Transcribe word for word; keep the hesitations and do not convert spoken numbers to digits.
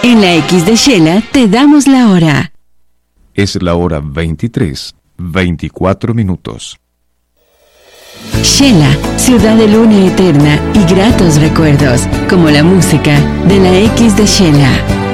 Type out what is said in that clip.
En la X de Shela te damos la hora. Es la hora veintitrés, veinticuatro minutos. Shela, ciudad de luna eterna y gratos recuerdos, como la música de la X de Shela.